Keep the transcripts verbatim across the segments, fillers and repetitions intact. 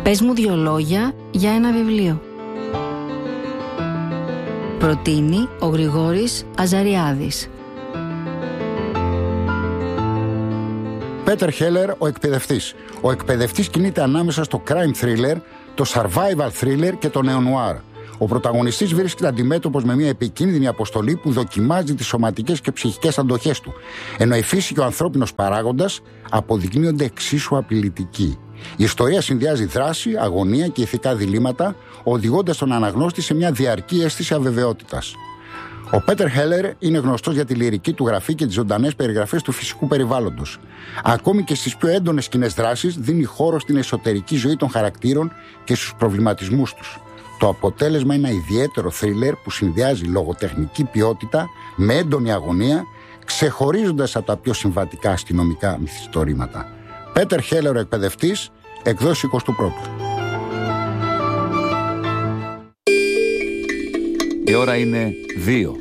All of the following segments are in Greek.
Πες μου δύο λόγια για ένα βιβλίο. Προτείνει ο Γρηγόρης Αζαριάδης. Πέτερ Χέλερ, ο εκπαιδευτής. Ο εκπαιδευτής κινείται ανάμεσα στο crime thriller, το survival thriller και το neo-noir. Ο πρωταγωνιστής βρίσκεται αντιμέτωπος με μια επικίνδυνη αποστολή που δοκιμάζει τις σωματικές και ψυχικές αντοχές του, ενώ η φύση και ο ανθρώπινος παράγοντας αποδεικνύονται εξίσου απειλητικοί. Η ιστορία συνδυάζει δράση, αγωνία και ηθικά διλήμματα, οδηγώντας τον αναγνώστη σε μια διαρκή αίσθηση αβεβαιότητας. Ο Πέτερ Χέλερ είναι γνωστός για τη λυρική του γραφή και τις ζωντανές περιγραφές του φυσικού περιβάλλοντος. Ακόμη και στις πιο έντονες σκηνές δράσης δίνει χώρο στην εσωτερική ζωή των χαρακτήρων και στους προβληματισμούς τους. Το αποτέλεσμα είναι ένα ιδιαίτερο θρίλερ που συνδυάζει λογοτεχνική ποιότητα με έντονη αγωνία, ξεχωρίζοντας από τα πιο συμβατικά αστυνομικά μυθιστορήματα. Πέτερ Χέλερ, ο εκπαιδευτής, εκδόσεις εικοστού πρώτου. Η ώρα είναι δύο.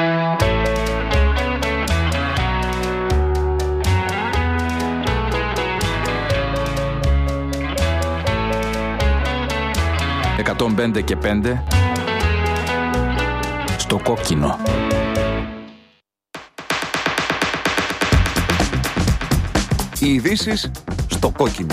εκατόν πέντε και πέντε στο κόκκινο. Οι ειδήσεις στο κόκκινο.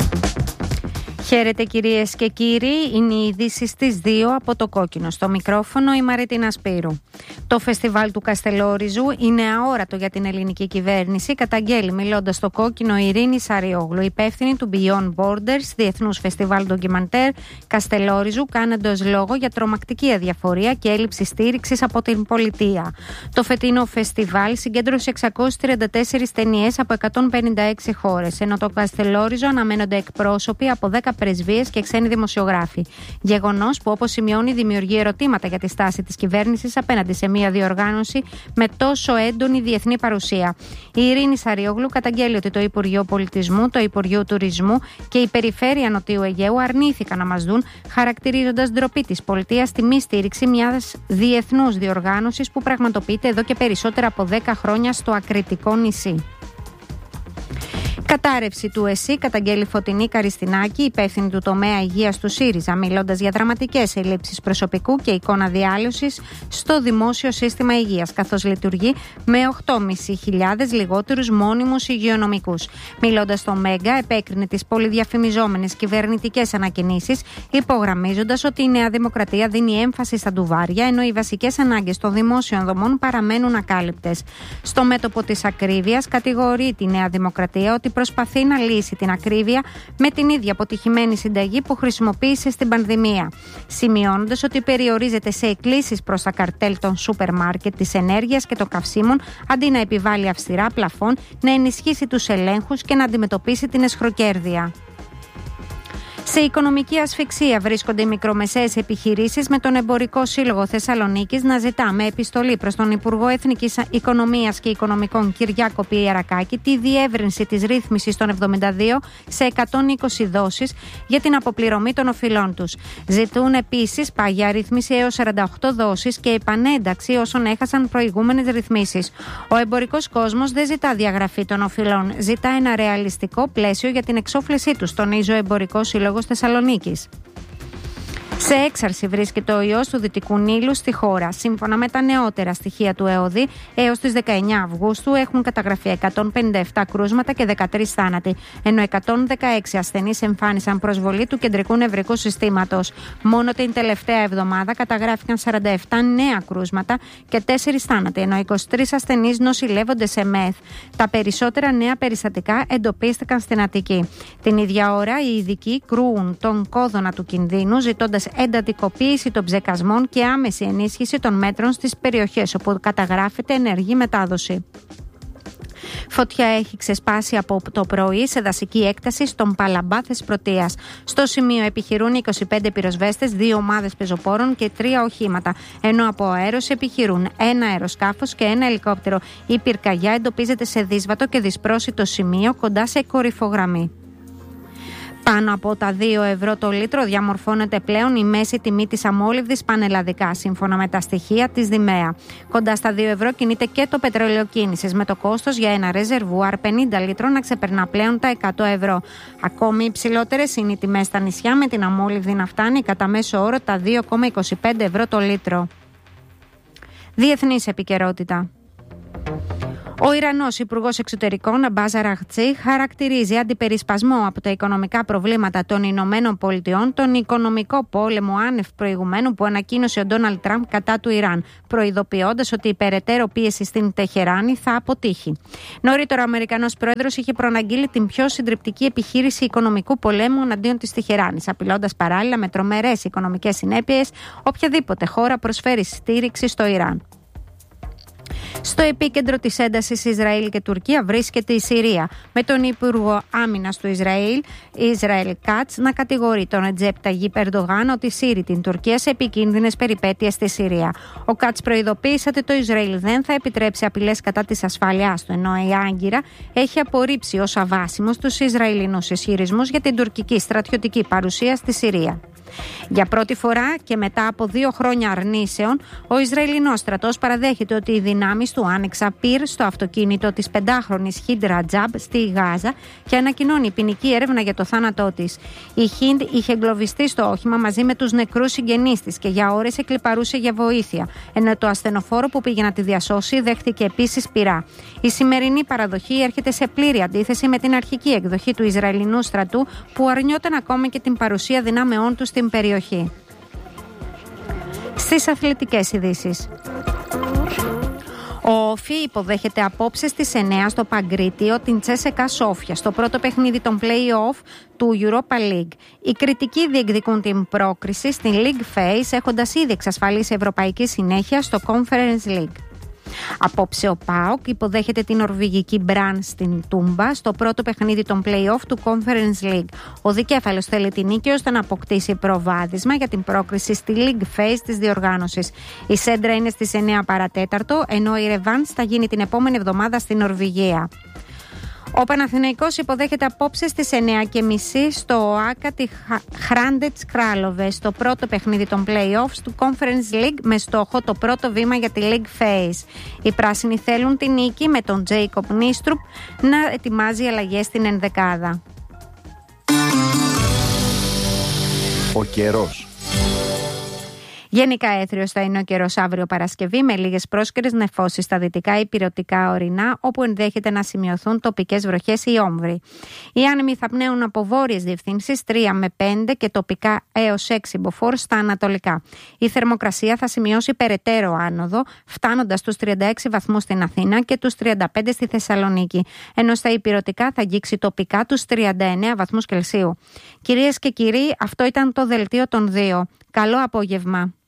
Χαίρετε κυρίες και κύριοι, είναι οι ειδήσεις στις δύο από το κόκκινο. Στο μικρόφωνο η Μαρίτινα Σπύρου. Το φεστιβάλ του Καστελόριζου είναι αόρατο για την ελληνική κυβέρνηση, καταγγέλει μιλώντας στο κόκκινο η Ειρήνη Σαριόγλου, υπεύθυνη του Beyond Borders, Διεθνούς Φεστιβάλ Ντοκιμαντέρ Καστελόριζου, κάνοντας λόγο για τρομακτική αδιαφορία και έλλειψη στήριξης από την πολιτεία. Το φετινό φεστιβάλ συγκέντρωσε εξακόσιες τριάντα τέσσερις ταινίες από εκατόν πενήντα έξι χώρες, ενώ το Καστελόριζο αναμένονται εκπρόσωποι από δέκα πρεσβείες και ξένοι δημοσιογράφοι. Γεγονός που, όπως σημειώνει, δημιουργεί ερωτήματα για τη στάση της κυβέρνησης απέναντι σε μια διοργάνωση με τόσο έντονη διεθνή παρουσία. Η Ειρήνη Σαριόγλου καταγγέλει ότι το Υπουργείο Πολιτισμού, το Υπουργείο Τουρισμού και η Περιφέρεια Νοτιού Αιγαίου αρνήθηκαν να μας δουν, χαρακτηρίζοντας ντροπή της πολιτείας στη μη στήριξη μιας διεθνούς διοργάνωσης που πραγματοποιείται εδώ και περισσότερα από δέκα χρόνια στο ακριτικό νησί. Κατάρρευση του ΕΣΥ, καταγγέλει Φωτεινή Καριστινάκη, υπεύθυνη του τομέα υγείας του ΣΥΡΙΖΑ, μιλώντας για δραματικές ελλείψεις προσωπικού και εικόνα διάλυσης στο δημόσιο σύστημα υγείας, καθώς λειτουργεί με οκτώ χιλιάδες πεντακόσιους λιγότερους μόνιμους υγειονομικούς. Μιλώντας στο Μέγκα, επέκρινε τις πολυδιαφημιζόμενες κυβερνητικές ανακοινήσεις, υπογραμμίζοντας ότι η Νέα Δημοκρατία δίνει έμφαση στα ντουβάρια, ενώ οι βασικές ανάγκες των δημόσιων δομών παραμένουν ακάλυπτες. Στο μέτωπο της ακρίβειας, κατηγορεί τη Νέα Δημοκρατία ότι προσπαθεί να λύσει την ακρίβεια με την ίδια αποτυχημένη συνταγή που χρησιμοποίησε στην πανδημία, σημειώνοντας ότι περιορίζεται σε εκκλήσεις προς τα καρτέλ των σούπερ μάρκετ της ενέργειας και των καυσίμων, αντί να επιβάλλει αυστηρά πλαφόν, να ενισχύσει τους ελέγχους και να αντιμετωπίσει την εσχροκέρδεια. Σε οικονομική ασφυξία βρίσκονται οι μικρομεσαίες επιχειρήσεις, με τον Εμπορικό Σύλλογο Θεσσαλονίκης να ζητά με επιστολή προς τον Υπουργό Εθνικής Οικονομίας και Οικονομικών Κυριάκο Πιερακάκη τη διεύρυνση της ρύθμισης των εβδομήντα δύο σε εκατόν είκοσι δόσεις για την αποπληρωμή των οφειλών τους. Ζητούν επίσης πάγια ρύθμιση έως σαράντα οκτώ δόσεις και επανένταξη όσων έχασαν προηγούμενες ρυθμίσεις. Ο εμπορικός κόσμος δεν ζητά διαγραφή των οφειλών, ζητά ένα ρεαλιστικό πλαίσιο για την εξόφλησή τους, τονίζει ο Εμπορικός Σύλλογος Θεσσαλονίκης. Σε έξαρση βρίσκεται ο ιός του Δυτικού Νείλου στη χώρα. Σύμφωνα με τα νεότερα στοιχεία του ΕΟΔΗ, έως τις δεκαεννιά Αυγούστου έχουν καταγραφεί εκατόν πενήντα επτά κρούσματα και δεκατρείς θάνατοι, ενώ εκατόν δεκαέξι ασθενείς εμφάνισαν προσβολή του κεντρικού νευρικού συστήματος. Μόνο την τελευταία εβδομάδα καταγράφηκαν σαράντα επτά νέα κρούσματα και τέσσερις θάνατοι, ενώ είκοσι τρεις ασθενείς νοσηλεύονται σε ΜΕΘ. Τα περισσότερα νέα περιστατικά εντοπίστηκαν στην Αττική. Την ίδια ώρα, οι ειδικοί κρούουν τον κόδωνα του κινδύνου, ζητώντας εντατικοποίηση των ψεκασμών και άμεση ενίσχυση των μέτρων στις περιοχές όπου καταγράφεται ενεργή μετάδοση. Φωτιά έχει ξεσπάσει από το πρωί σε δασική έκταση στον Παλαμπά Θεσπρωτείας. Στο σημείο επιχειρούν είκοσι πέντε πυροσβέστες, δύο ομάδες πεζοπόρων και τρία οχήματα, ενώ από αέρος επιχειρούν ένα αεροσκάφος και ένα ελικόπτερο. Η πυρκαγιά εντοπίζεται σε δύσβατο και δυσπρόσιτο σημείο κοντά σε κορυφογραμμή. Πάνω από τα δύο ευρώ το λίτρο διαμορφώνεται πλέον η μέση τιμή της αμόλυβδης πανελλαδικά, σύμφωνα με τα στοιχεία της Δημαία. Κοντά στα δύο ευρώ κινείται και το πετρέλαιο κίνησης, με το κόστος για ένα ρεζερβουάρ πενήντα λίτρων να ξεπερνά πλέον τα εκατό ευρώ. Ακόμη υψηλότερες είναι οι τιμές στα νησιά, με την αμόλυβδη να φτάνει κατά μέσο όρο τα δύο κόμμα είκοσι πέντε ευρώ το λίτρο. Διεθνής επικαιρότητα. Ο Ιρανός Υπουργός Εξωτερικών Αμπάζ Αραγτσί χαρακτηρίζει αντιπερισπασμό από τα οικονομικά προβλήματα των Ηνωμένων Πολιτειών τον οικονομικό πόλεμο άνευ προηγουμένου που ανακοίνωσε ο Ντόναλντ Τραμπ κατά του Ιράν, προειδοποιώντας ότι η περαιτέρω πίεση στην Τεχεράνη θα αποτύχει. Νωρίτερα, ο Αμερικανός Πρόεδρος είχε προαναγγείλει την πιο συντριπτική επιχείρηση οικονομικού πολέμου εναντίον της Τεχεράνης, απειλώντας παράλληλα με τρομερές οικονομικές συνέπειες οποιαδήποτε χώρα προσφέρει στήριξη στο Ιράν. Στο επίκεντρο της έντασης Ισραήλ και Τουρκία βρίσκεται η Συρία, με τον Υπουργό Άμυνας του Ισραήλ, Ισραήλ Κάτς, να κατηγορεί τον Ρετζέπ Ταγιπ Ερντογάν ότι σύρει την Τουρκία σε επικίνδυνες περιπέτειες στη Συρία. Ο Κάτς προειδοποίησε ότι το Ισραήλ δεν θα επιτρέψει απειλές κατά της ασφάλειάς του, ενώ η Άγκυρα έχει απορρίψει ως αβάσιμος τους Ισραηλινούς ισχυρισμούς για την τουρκική στρατιωτική παρουσία στη Συρία. Για πρώτη φορά και μετά από δύο χρόνια αρνήσεων, ο Ισραηλινός στρατός παραδέχεται ότι οι δυνάμεις του άνοιξαν πυρ στο αυτοκίνητο της πεντάχρονης Χιντ Ρατζάμπ στη Γάζα και ανακοινώνει ποινική έρευνα για το θάνατό της. Η Χιντ είχε εγκλωβιστεί στο όχημα μαζί με τους νεκρούς συγγενείς της και για ώρες εκλιπαρούσε για βοήθεια, ενώ το ασθενοφόρο που πήγε να τη διασώσει δέχτηκε επίσης πυρά. Η σημερινή παραδοχή έρχεται σε πλήρη αντίθεση με την αρχική εκδοχή του Ισραηλινού στρατού, που αρνιόταν ακόμα και την παρουσία δυνάμεών του στην περιοχή. Στις αθλητικές ειδήσεις. Ο Όφι υποδέχεται απόψε στις εννιά στο Παγκρίτιο την Τσέσεκα Σόφια στο πρώτο παιχνίδι των play-off του Europa League. Οι κριτικοί διεκδικούν την πρόκριση στην League Phase, έχοντας ήδη εξασφαλίσει ευρωπαϊκή συνέχεια στο Conference League. Απόψε ο ΠΑΟΚ υποδέχεται την νορβηγική Μπραν στην Τούμπα στο πρώτο παιχνίδι των play-off του Conference League. Ο δικέφαλος θέλει την νίκη ώστε να αποκτήσει προβάδισμα για την πρόκριση στη League Phase της διοργάνωσης. Η σέντρα είναι στις εννιά παρατέταρτο, ενώ η ρεβάνς θα γίνει την επόμενη εβδομάδα στην Νορβηγία. Ο Παναθηναϊκός υποδέχεται απόψε στις εννιά και μισή στο ΟΑΚΑ τη Χράντετς Κράλοβε στο πρώτο παιχνίδι των play-offs του Conference League, με στόχο το πρώτο βήμα για τη League Phase. Οι πράσινοι θέλουν τη νίκη, με τον Τζέικοπ Νίστρουπ να ετοιμάζει αλλαγές στην ενδεκάδα. Ο καιρός. Γενικά έθριος θα είναι ο καιρός αύριο Παρασκευή, με λίγες πρόσκαιρες νεφώσεις στα δυτικά υπηρετικά ορεινά, όπου ενδέχεται να σημειωθούν τοπικές βροχές ή όμβροι. Οι άνεμοι θα πνέουν από βόρειες διευθύνσεις τρία με πέντε και τοπικά έως έξι μποφόρ στα ανατολικά. Η θερμοκρασία θα σημειώσει περαιτέρω άνοδο, φτάνοντας στους τριάντα έξι βαθμούς στην Αθήνα και τους τριάντα πέντε στη Θεσσαλονίκη, ενώ στα υπηρετικά θα αγγίξει τοπικά τους τριάντα εννέα βαθμούς Κελσίου. Κυρίες και κύριοι, αυτό ήταν το δελτίο των δύο. Καλό απόγευμα.